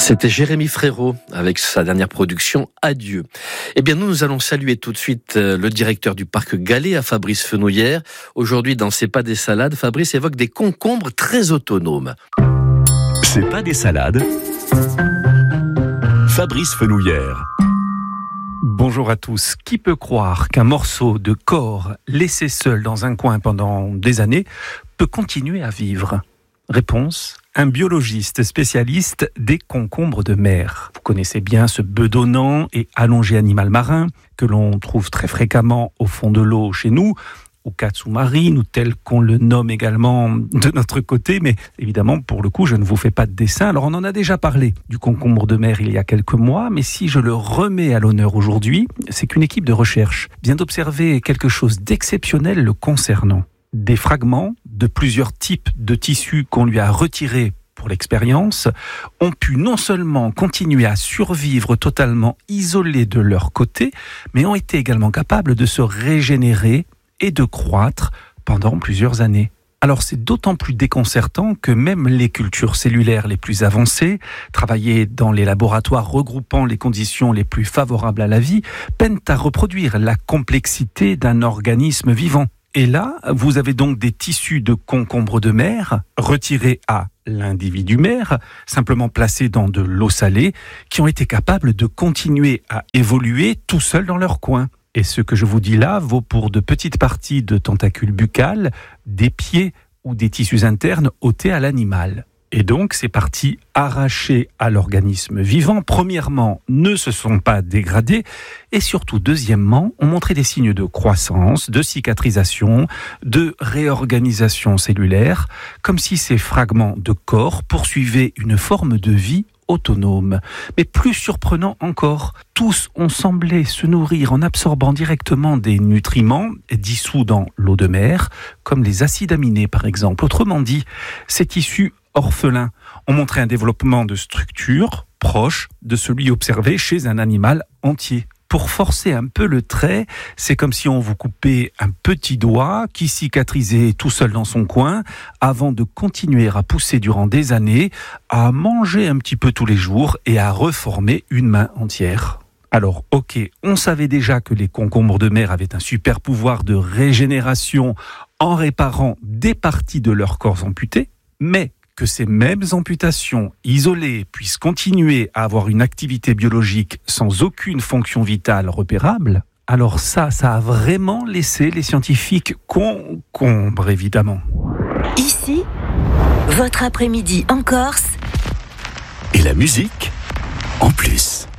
C'était Jérémy Frérot avec sa dernière production Adieu. Eh bien, nous allons saluer tout de suite le directeur du parc Galets, Fabrice Fenouillère. Aujourd'hui, dans C'est pas des salades, Fabrice évoque des concombres très autonomes. C'est pas des salades. Fabrice Fenouillère. Bonjour à tous. Qui peut croire qu'un morceau de corps laissé seul dans un coin pendant des années peut continuer à vivre ? Réponse : un biologiste spécialiste des concombres de mer. Vous connaissez bien ce bedonnant et allongé animal marin que l'on trouve très fréquemment au fond de l'eau chez nous, ou katsu marine, ou tel qu'on le nomme également de notre côté, mais évidemment, pour le coup, je ne vous fais pas de dessin. Alors, on en a déjà parlé du concombre de mer il y a quelques mois, mais si je le remets à l'honneur aujourd'hui, c'est qu'une équipe de recherche vient d'observer quelque chose d'exceptionnel le concernant. Des fragments de plusieurs types de tissus qu'on lui a retirés pour l'expérience ont pu non seulement continuer à survivre totalement isolés de leur côté, mais ont été également capables de se régénérer et de croître pendant plusieurs années. Alors c'est d'autant plus déconcertant que même les cultures cellulaires les plus avancées, travaillées dans les laboratoires regroupant les conditions les plus favorables à la vie, peinent à reproduire la complexité d'un organisme vivant. Et là, vous avez donc des tissus de concombre de mer retirés à l'individu mère, simplement placés dans de l'eau salée, qui ont été capables de continuer à évoluer tout seuls dans leur coin. Et ce que je vous dis là vaut pour de petites parties de tentacules buccales, des pieds ou des tissus internes ôtés à l'animal. Et donc, ces parties arrachées à l'organisme vivant, premièrement, ne se sont pas dégradées et surtout, deuxièmement, ont montré des signes de croissance, de cicatrisation, de réorganisation cellulaire, comme si ces fragments de corps poursuivaient une forme de vie autonome. Mais plus surprenant encore, tous ont semblé se nourrir en absorbant directement des nutriments dissous dans l'eau de mer, comme les acides aminés par exemple. Autrement dit, ces tissus orphelins ont montré un développement de structure proche de celui observé chez un animal entier. Pour forcer un peu le trait, c'est comme si on vous coupait un petit doigt qui cicatrisait tout seul dans son coin avant de continuer à pousser durant des années, à manger un petit peu tous les jours et à reformer une main entière. Alors, ok, on savait déjà que les concombres de mer avaient un super pouvoir de régénération en réparant des parties de leur corps amputés, mais que ces mêmes amputations isolées puissent continuer à avoir une activité biologique sans aucune fonction vitale repérable, alors ça a vraiment laissé les scientifiques concombres, évidemment. Ici, votre après-midi en Corse. Et la musique en plus.